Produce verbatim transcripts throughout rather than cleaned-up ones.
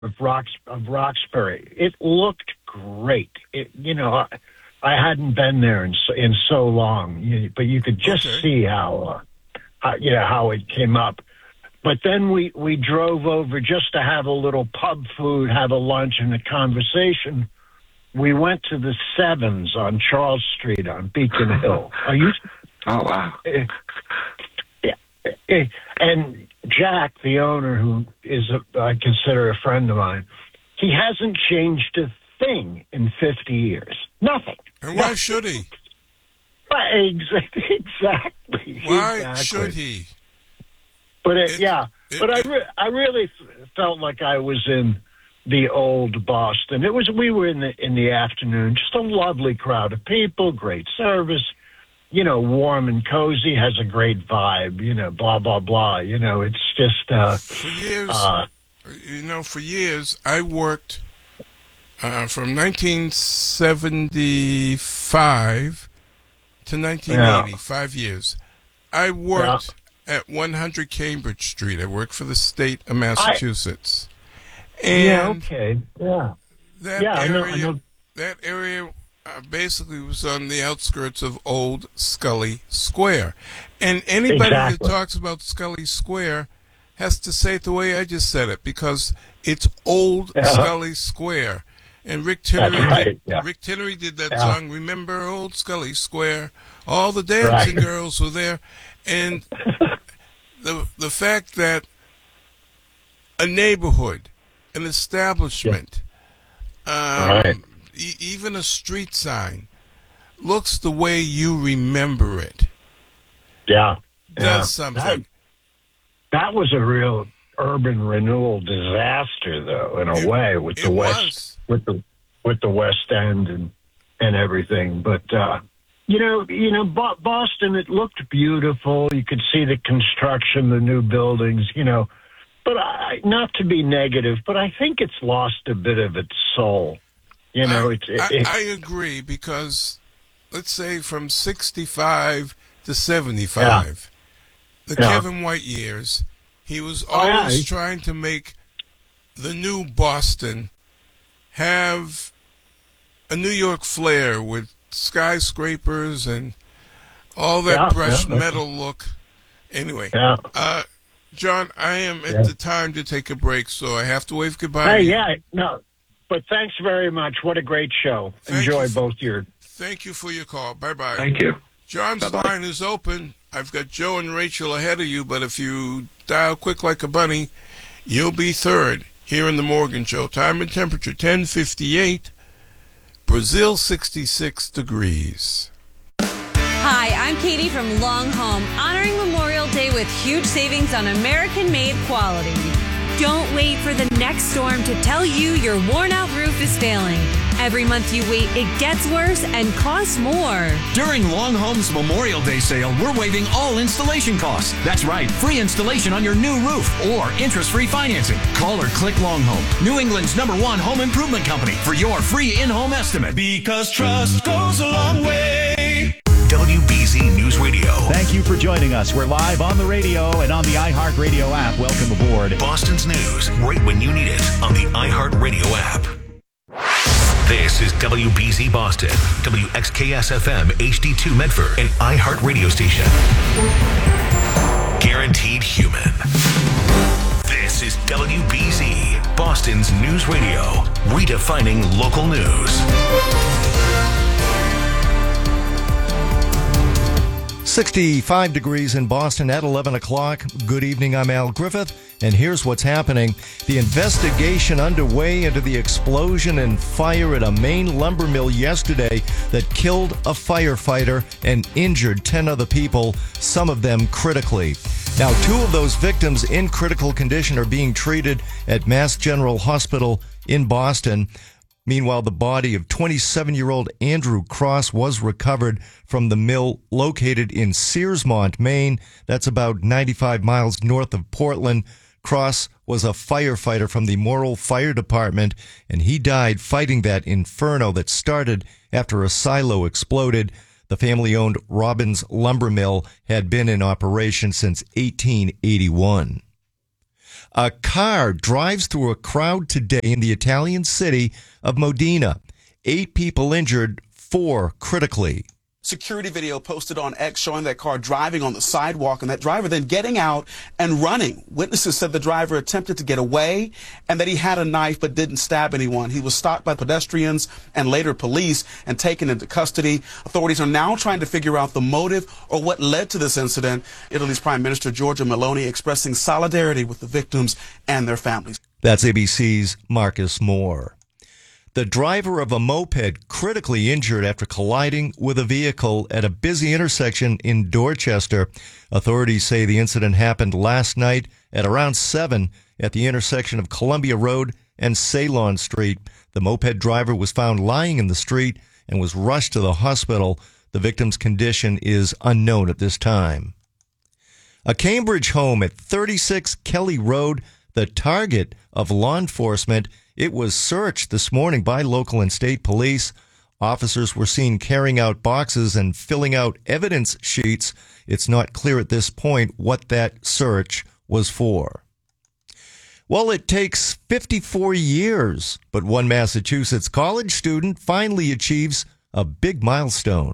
of Rocks of Roxbury. It looked great. It, you know, I, I hadn't been there in so, in so long, you, but you could just okay. see how, uh, how, you know, how it came up. But then we, we drove over just to have a little pub food, have a lunch, and a conversation. We went to the Sevens on Charles Street on Beacon Hill. Are you? Oh, wow. Uh, yeah. And Jack, the owner, who is, a, I consider a friend of mine, he hasn't changed a thing in fifty years. Nothing. And why should he? Exactly. Why exactly. should he? But it, It- yeah, it- but I, it- re- I really f- felt like I was in the old Boston. It was we were in the in the afternoon, just a lovely crowd of people, great service, you know, warm and cozy, has a great vibe, you know, blah blah blah. You know, it's just uh, For years, uh, you know, for years I worked uh, from nineteen seventy-five to nineteen eighty, Yeah. five years. I worked at one hundred Cambridge Street. I worked for the state of Massachusetts. yeah, And okay, yeah, that yeah. I know, area, I know. that area uh, basically was on the outskirts of Old Scully Square. And anybody Exactly. that talks about Scully Square has to say it the way I just said it, because it's Old Yeah. Scully Square. And Rick That's Tinnery, right, did, yeah. Rick Tinnery did that Yeah. song, Remember Old Scully Square? All the dancing Right. girls were there. And the the fact that a neighborhood, an establishment, um, Right. e- even a street sign, looks the way you remember it, Yeah, does yeah. something. That, that was a real urban renewal disaster, though, in a It- way, with it the west, was. with the with the West End and and everything. But uh, you know, you know, Bo- Boston, it looked beautiful. You could see the construction, the new buildings, you know. But I, not to be negative, but I think it's lost a bit of its soul. You know, I, it's it, I, it, I agree, because let's say from sixty-five to seventy-five, the Yeah. Kevin White years, he was Oh, yeah, always he- trying to make the new Boston have a New York flair with skyscrapers and all that Yeah, brushed yeah. metal look. Anyway, yeah. uh, John, I am at Yeah. the time to take a break, so I have to wave goodbye. Hey, to you. yeah, no. But thanks very much. What a great show. Thank Enjoy you for- both your. Thank you for your call. Bye-bye. Thank you. John's Bye-bye. line is open. I've got Joe and Rachel ahead of you, but if you dial quick like a bunny, you'll be third here in the Morgan Show. Time and temperature ten fifty-eight. Brazil sixty-six degrees. Hi, I'm Katie from Long Home, honoring Memorial Day with huge savings on American-made quality. Don't wait for the next storm to tell you your worn-out roof is failing. Every month you wait, it gets worse and costs more. During Long Home's Memorial Day sale, we're waiving all installation costs. That's right, free installation on your new roof or interest-free financing. Call or click Long Home, New England's number one home improvement company, for your free in-home estimate. Because trust goes a long way. W B Z News Radio. Thank you for joining us. We're live on the radio and on the iHeartRadio app. Welcome aboard. Boston's news right when you need it on the iHeartRadio app. This is W B Z Boston, W X K S F M H D two Medford, an iHeart radio station. Guaranteed human. This is W B Z, Boston's news radio, redefining local news. sixty-five degrees in Boston at eleven o'clock. Good evening, I'm Al Griffith, and here's what's happening. The investigation underway into the explosion and fire at a Maine lumber mill yesterday that killed a firefighter and injured ten other people, some of them critically. Now, two of those victims in critical condition are being treated at Mass General Hospital in Boston. Meanwhile, the body of twenty-seven-year-old Andrew Cross was recovered from the mill located in Searsmont, Maine. That's about ninety-five miles north of Portland. Cross was a firefighter from the Morrill Fire Department, and he died fighting that inferno that started after a silo exploded. The family-owned Robbins Lumber Mill had been in operation since eighteen eighty-one. A car drives through a crowd today in the Italian city of Modena. Eight people injured, four critically. Security video posted on X showing that car driving on the sidewalk and that driver then getting out and running. Witnesses said the driver attempted to get away and that he had a knife but didn't stab anyone. He was stopped by pedestrians and later police and taken into custody. Authorities are now trying to figure out the motive or what led to this incident. Italy's Prime Minister Giorgia Meloni expressing solidarity with the victims and their families. That's A B C's Marcus Moore. The driver of a moped critically injured after colliding with a vehicle at a busy intersection in Dorchester. Authorities say the incident happened last night at around seven at the intersection of Columbia Road and Ceylon Street. The moped driver was found lying in the street and was rushed to the hospital. The victim's condition is unknown at this time. A Cambridge home at thirty-six Kelly Road, the target of law enforcement. It was searched this morning by local and state police. Officers were seen carrying out boxes and filling out evidence sheets. It's not clear at this point what that search was for. Well, it takes fifty-four years, but one Massachusetts college student finally achieves a big milestone.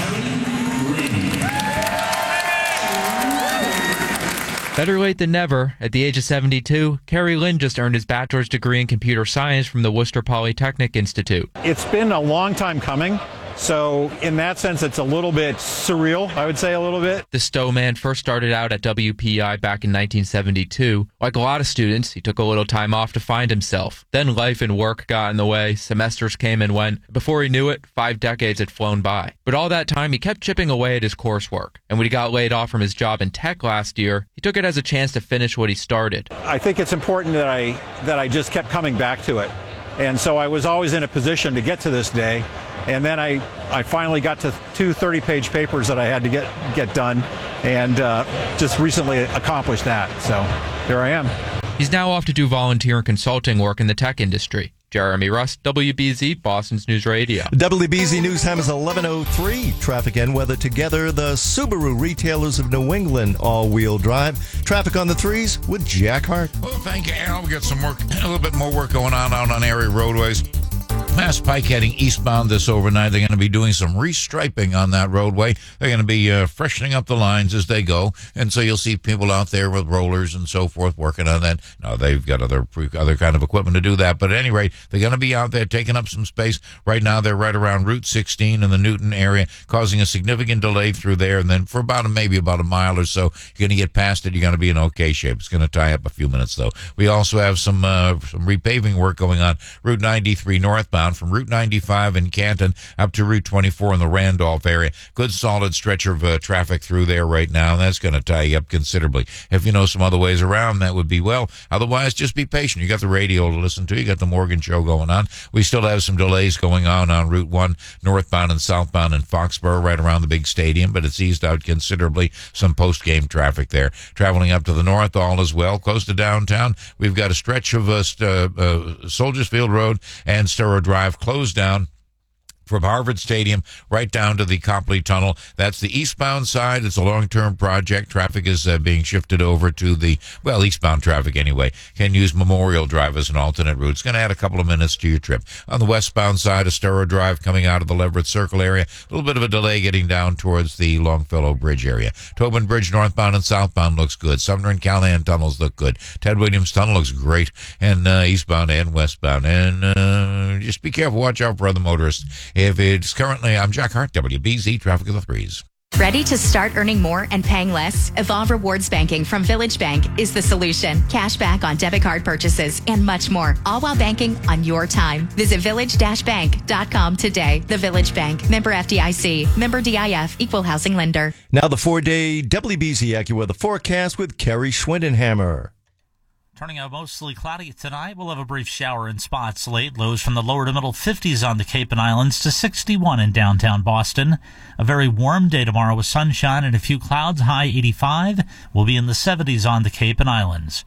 Better late than never. At the age of seventy-two, Kerry Lynn just earned his bachelor's degree in computer science from the Worcester Polytechnic Institute. It's been a long time coming, so in that sense, it's a little bit surreal, I would say a little bit. The Stowe man first started out at W P I back in nineteen seventy-two. Like a lot of students, he took a little time off to find himself. Then life and work got in the way, semesters came and went. Before he knew it, five decades had flown by. But all that time, he kept chipping away at his coursework. And when he got laid off from his job in tech last year, he took it as a chance to finish what he started. I think it's important that I that I just kept coming back to it. And so I was always in a position to get to this day. And then I, I finally got to two thirty-page papers that I had to get, get done and uh, just recently accomplished that. So here I am. He's now off to do volunteer and consulting work in the tech industry. Jeremy Rust, W B Z, Boston's News Radio. W B Z News time is eleven oh three. Traffic and weather together. The Subaru retailers of New England all-wheel drive. Traffic on the threes with Jack Hart. Well, thank you, Al. We got some work, a little bit more work going on out on area roadways. Mass Pike heading eastbound this overnight. They're going to be doing some restriping on that roadway. They're going to be uh, freshening up the lines as they go, and so you'll see people out there with rollers and so forth working on that. Now, they've got other other kind of equipment to do that, but at any rate, they're going to be out there taking up some space. Right now, they're right around Route sixteen in the Newton area, causing a significant delay through there, and then for about a, maybe about a mile or so, you're going to get past it. You're going to be in okay shape. It's going to tie up a few minutes, though. We also have some uh, some repaving work going on Route ninety-three northbound from Route ninety-five in Canton up to Route twenty-four in the Randolph area. Good solid stretch of uh, traffic through there right now, and that's going to tie you up considerably. If you know some other ways around, that would be well. Otherwise, just be patient. You got the radio to listen to. You got the Morgan Show going on. We still have some delays going on on Route one northbound and southbound in Foxborough right around the big stadium, but it's eased out considerably. Some post-game traffic there. Traveling up to the north all as well. Close to downtown, we've got a stretch of uh, uh, uh, Soldiers Field Road and Sturrow Drive closed down from Harvard Stadium right down to the Copley Tunnel. That's the eastbound side. It's a long-term project. Traffic is uh, being shifted over to the, well, eastbound traffic anyway. Can use Memorial Drive as an alternate route. It's going to add a couple of minutes to your trip. On the westbound side, Estero Drive coming out of the Leverett Circle area. A little bit of a delay getting down towards the Longfellow Bridge area. Tobin Bridge northbound and southbound looks good. Sumner and Callahan tunnels look good. Ted Williams Tunnel looks great. And uh, eastbound and westbound. And uh, just be careful. Watch out for other motorists. If it's currently, I'm Jack Hart, W B Z Traffic of the Threes. Ready to start earning more and paying less? Evolve Rewards Banking from Village Bank is the solution. Cash back on debit card purchases and much more, all while banking on your time. Visit village dash bank dot com today. The Village Bank, member F D I C, member D I F, equal housing lender. Now the four-day W B Z AccuWeather forecast with Kerry Schwindenhammer. Turning out mostly cloudy tonight. We'll have a brief shower in spots late. Lows from the lower to middle fifties on the Cape and Islands to sixty-one in downtown Boston. A very warm day tomorrow with sunshine and a few clouds. High eighty-five. We'll be in the seventies on the Cape and Islands.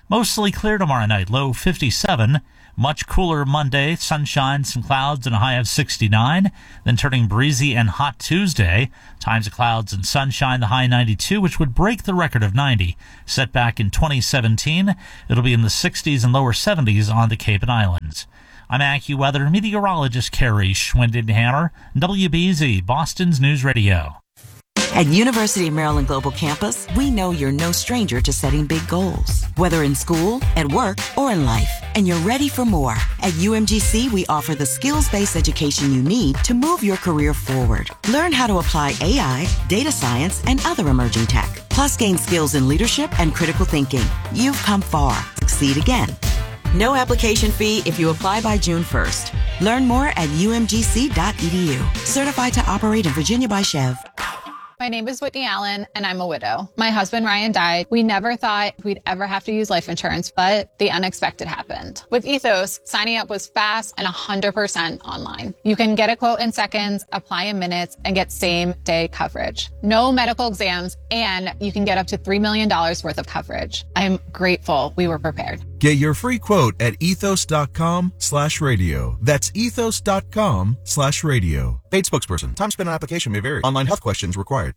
Mostly clear tomorrow night, low fifty-seven. Much cooler Monday, sunshine, some clouds, and a high of sixty-nine. Then turning breezy and hot Tuesday. Times of clouds and sunshine, the high ninety-two, which would break the record of ninety. Set back in twenty seventeen, it'll be in the sixties and lower seventies on the Cape and Islands. I'm AccuWeather meteorologist Carrie Schwindenhammer, W B Z, Boston's News Radio. At University of Maryland Global Campus, we know you're no stranger to setting big goals, whether in school, at work, or in life, and you're ready for more. At U M G C, we offer the skills-based education you need to move your career forward. Learn how to apply A I, data science, and other emerging tech, plus gain skills in leadership and critical thinking. You've come far. Succeed again. No application fee if you apply by June first. Learn more at U M G C dot E D U. Certified to operate in Virginia by Chev. My name is Whitney Allen, and I'm a widow. My husband, Ryan, died. We never thought we'd ever have to use life insurance, but the unexpected happened. With Ethos, signing up was fast and one hundred percent online. You can get a quote in seconds, apply in minutes, and get same-day coverage. No medical exams, and you can get up to three million dollars worth of coverage. I'm grateful we were prepared. Get your free quote at ethos.com slash radio. That's ethos.com slash radio. Paid spokesperson. Time spent on application may vary. Online health questions required.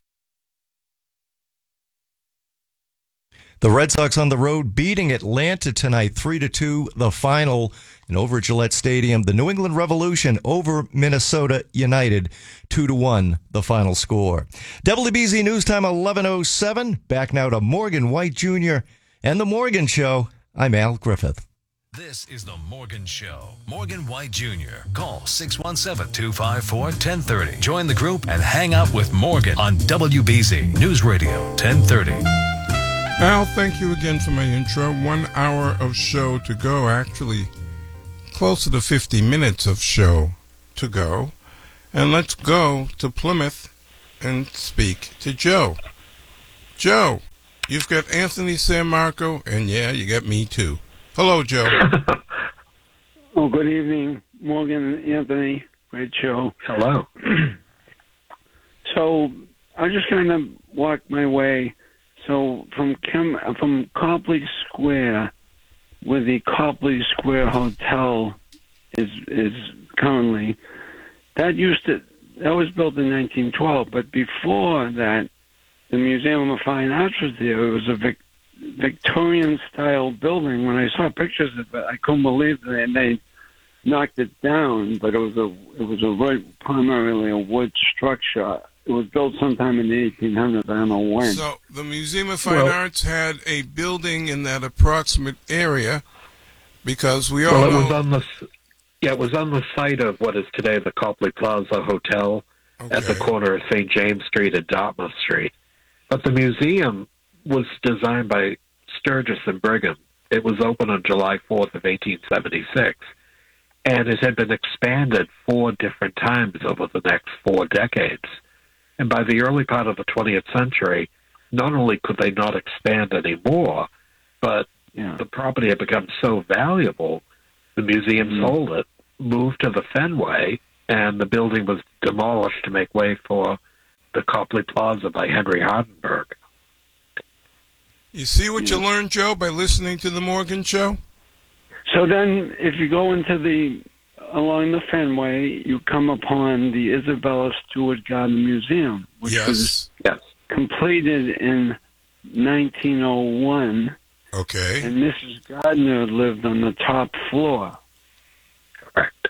The Red Sox on the road beating Atlanta tonight, three to two, the final. And over at Gillette Stadium, the New England Revolution over Minnesota United, two to one, the final score. W B Z News Time, eleven oh seven. Back now to Morgan White Junior and The Morgan Show. I'm Al Griffith. This is The Morgan Show. Morgan White Junior Call six one seven, two five four, one oh three oh. Join the group and hang out with Morgan on W B Z News Radio ten thirty. Al, thank you again for my intro. One hour of show to go. Actually, closer to fifty minutes of show to go. And let's go to Plymouth and speak to Joe. Joe, you've got Anthony San Marco, and yeah, you got me too. Hello, Joe. Oh, good evening, Morgan and Anthony. Great show. Hello. So I just kind of walked my way. So from Kim, from Copley Square, where the Copley Square Hotel is is currently, that used to that was built in nineteen twelve. But before that, the Museum of Fine Arts was there. It was a Vic, Victorian-style building. When I saw pictures of it, I couldn't believe that they, they knocked it down. But it was a it was a primarily a wood structure. It was built sometime in the eighteen hundreds. I don't know when. So the Museum of Fine Well- Arts had a building in that approximate area because we all Well, it know. was on the yeah, it was on the site of what is today the Copley Plaza Hotel at the corner of Saint James Street and Dartmouth Street. But the museum was designed by Sturgis and Brigham. It was opened on July fourth of eighteen seventy-six, and it had been expanded four different times over the next four decades. And by the early part of the twentieth century, not only could they not expand anymore, but Yeah. the property had become so valuable, the museum Mm-hmm. sold it, moved to the Fenway, and the building was demolished to make way for the Copley Plaza by Henry Hardenberg. You see what you learned, Joe, by listening to the Morgan Show? So then, if you go into the along the Fenway, you come upon the Isabella Stewart Gardner Museum, which Yes. was yes. completed in nineteen oh one. Okay. And Missus Gardner lived on the top floor. Correct.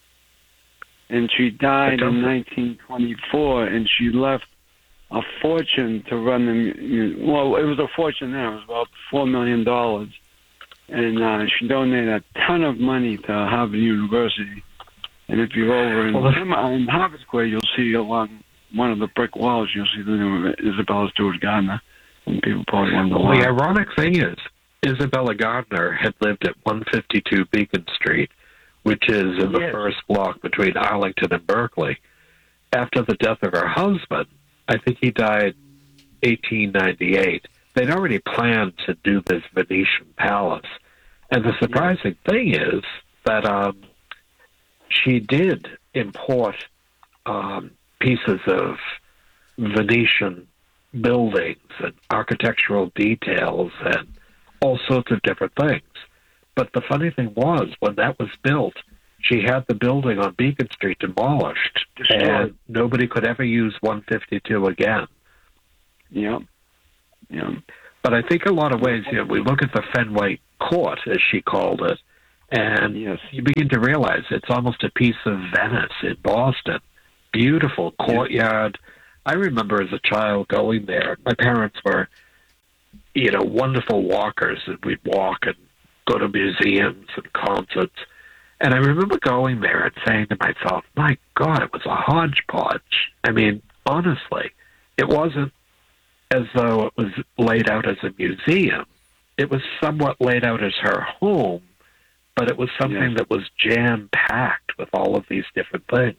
And she died I don't- in nineteen twenty-four, and she left a fortune to run the mu- well, it was a fortune then. It was about four million dollars. And uh, she donated a ton of money to Harvard University. And if you're over in, Well, the- in Harvard Square, you'll see along one of the brick walls, you'll see the name of Isabella Stewart Gardner. And people probably wonder Well, why. the ironic thing is, Isabella Gardner had lived at one fifty-two Beacon Street, which is in the Yes. first block between Arlington and Berkeley. After the death of her husband, I think he died eighteen ninety-eight, they'd already planned to do this Venetian palace. And the surprising thing is that um, she did import um, pieces of Venetian buildings and architectural details and all sorts of different things. But the funny thing was, when that was built, she had the building on Beacon Street demolished, Destroyed. and nobody could ever use one fifty-two again. Yeah. Yeah. But I think a lot of ways, you know, we look at the Fenway Court, as she called it, and yes. you begin to realize it's almost a piece of Venice in Boston. Beautiful courtyard. I remember as a child going there. My parents were, you know, wonderful walkers, and we'd walk and go to museums and concerts. And I remember going there and saying to myself, my God, it was a hodgepodge. I mean, honestly, it wasn't as though it was laid out as a museum. It was somewhat laid out as her home, but it was something yes. that was jam-packed with all of these different things.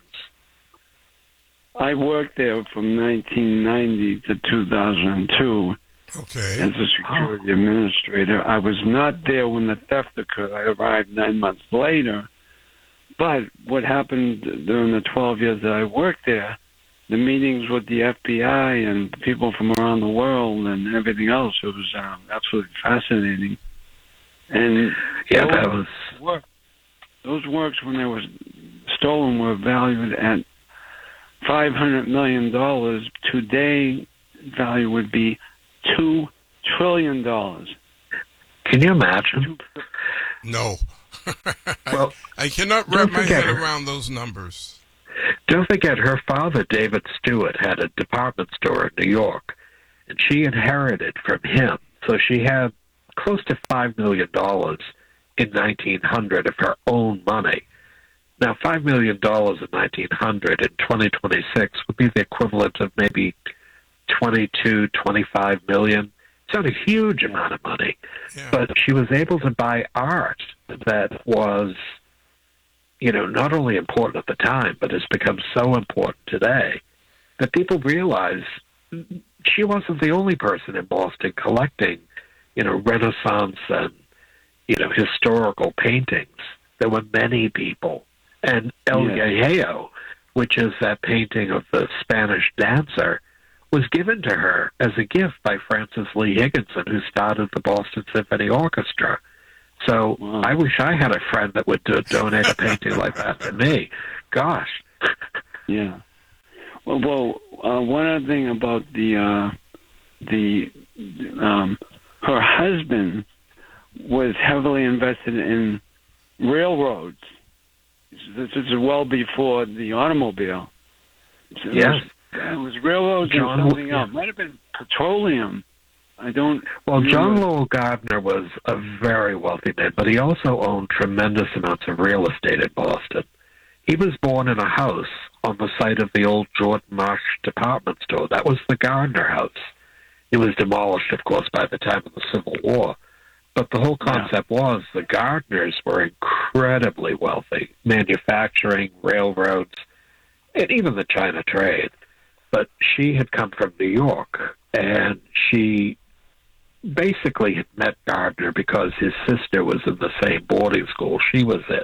I worked there from nineteen ninety to two thousand two okay. as a security administrator. I was not there when the theft occurred. I arrived nine months later. But what happened during the twelve years that I worked there, the meetings with the F B I and people from around the world and everything else, it was um, absolutely fascinating. And yeah, those that was work, those works, when they were stolen, were valued at five hundred million dollars. Today, value would be two trillion dollars. Can you imagine? No. Well, I, I cannot wrap my head around those numbers. Don't forget, her father, David Stewart, had a department store in New York, and she inherited from him. So she had close to five million dollars in nineteen hundred of her own money. Now, five million dollars in nineteen hundred in twenty twenty-six would be the equivalent of maybe twenty-two, twenty-five million. It's not a huge amount of money, yeah. but she was able to buy art that was, you know, not only important at the time, but has become so important today that people realize she wasn't the only person in Boston collecting, you know, Renaissance and, you know, historical paintings. There were many people. And El Yes. Gallo, which is that painting of the Spanish dancer, was given to her as a gift by Francis Lee Higginson, who started the Boston Symphony Orchestra. So Wow. I wish I had a friend that would do, donate a painting like that to me. Gosh. Yeah. Well, well uh, one other thing about the uh, the um, her husband was heavily invested in railroads. This is well before the automobile. So Yes. It was, it was railroads John- and something else. Might have been petroleum. I don't. Well, John remember. Lowell Gardner was a very wealthy man, but he also owned tremendous amounts of real estate in Boston. He was born in a house on the site of the old Jordan Marsh department store. That was the Gardner house. It was demolished, of course, by the time of the Civil War. But the whole concept yeah. was the Gardners were incredibly wealthy, manufacturing, railroads, and even the China trade. But she had come from New York, and she basically had met Gardner because his sister was in the same boarding school she was in.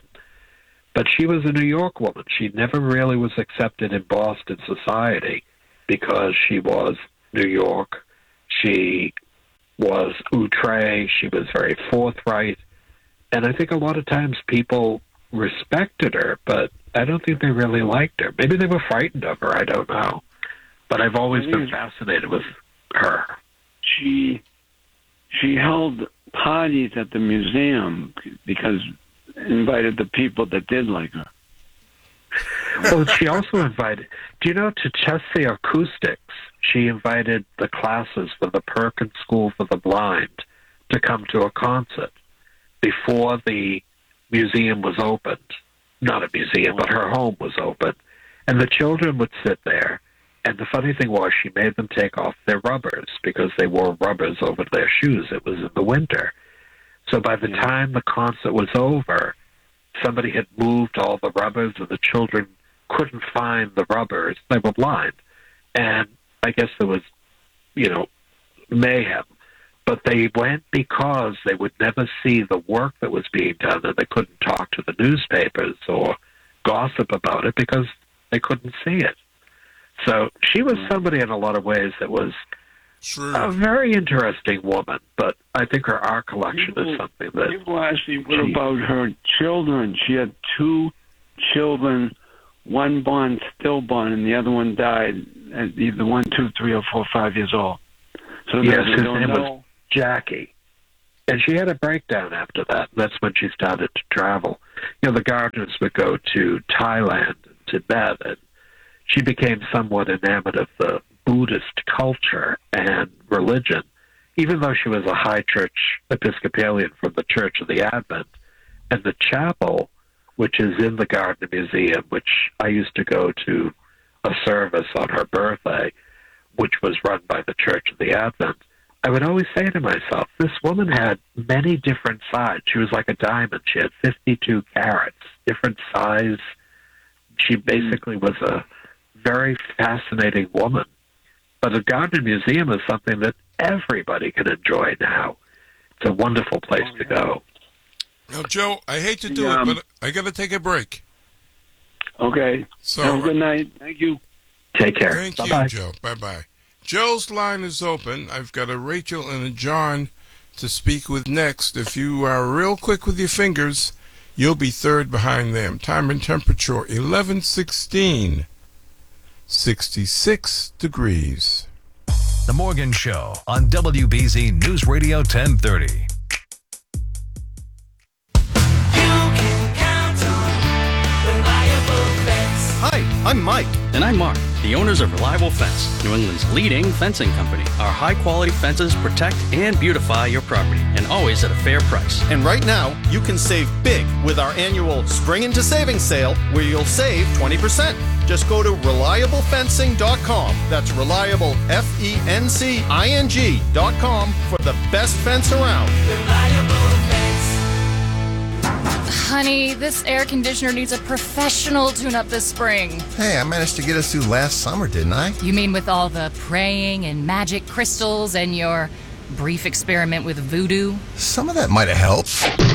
But she was a New York woman. She never really was accepted in Boston society because she was New York. She was outre. She was very forthright. And I think a lot of times people respected her, but I don't think they really liked her. Maybe they were frightened of her. I don't know. But I've always been fascinated with her. She she held parties at the museum because invited the people that did like her. Well, she also invited, do you know, to test the acoustics, she invited the classes for the Perkins School for the Blind to come to a concert before the museum was opened. Not a museum, but her home was open. And the children would sit there. And the funny thing was, she made them take off their rubbers because they wore rubbers over their shoes. It was in the winter. So by the yeah. time the concert was over, somebody had moved all the rubbers, and the children couldn't find the rubbers. They were blind. And I guess there was, you know, mayhem. But they went because they would never see the work that was being done, and they couldn't talk to the newspapers or gossip about it because they couldn't see it. So she was somebody in a lot of ways that was True. A very interesting woman, but I think her art collection people, is something that... People ask me, what she, about her children? She had two children, one born stillborn, and the other one died at either one, two, three, or four, five years old. So yes, they his don't name know. was Jackie. And she had a breakdown after that. That's when she started to travel. You know, the Gardners would go to Thailand and Tibet, and she became somewhat enamored of the Buddhist culture and religion, even though she was a high church Episcopalian from the Church of the Advent. And the chapel, which is in the Gardner Museum, which I used to go to a service on her birthday, which was run by the Church of the Advent, I would always say to myself, this woman had many different sides. She was like a diamond. She had fifty-two carats, different size. She basically was a very fascinating woman. But the Gardner Museum is something that everybody can enjoy now. It's a wonderful place to go. Now, Joe, I hate to do Yeah, um, it, but I got to take a break. Okay. So, Have a good night. Thank you. Take care. Thank Bye-bye. you, Joe. Bye-bye. Joe's line is open. I've got a Rachel and a John to speak with next. If you are real quick with your fingers, you'll be third behind them. Time and temperature, eleven sixteen, sixty-six degrees. The Morgan Show on W B Z News Radio ten thirty. Hi, I'm Mike. And I'm Mark, the owners of Reliable Fence, New England's leading fencing company. Our high-quality fences protect and beautify your property, and always at a fair price. And right now, you can save big with our annual Spring into Savings sale, where you'll save twenty percent. Just go to reliable fencing dot com. That's reliable, F E N C I N G dot com for the best fence around. Reliable Fence. Honey, this air conditioner needs a professional tune-up this spring. Hey, I managed to get us through last summer, didn't I? You mean with all the praying and magic crystals and your brief experiment with voodoo? Some of that might have helped.